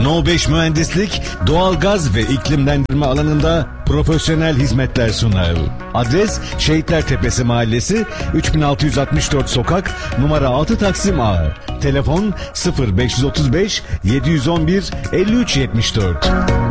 No 5 Mühendislik, doğalgaz ve iklimlendirme alanında profesyonel hizmetler sunar. Adres Şehitler Tepesi Mahallesi, 3664 Sokak, numara 6 Taksim A. Telefon 0535 711 5374.